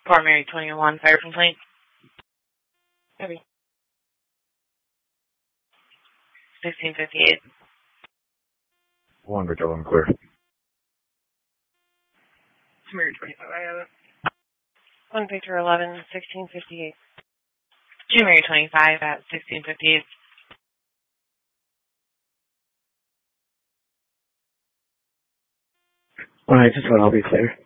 Primary 21, fire complaint. Maybe. 1658. 1 Victor 1 clear. Primary 25, I have it. 1 Victor 11, 1658. Primary 25 at 1658. Alright, just one, I'll be clear.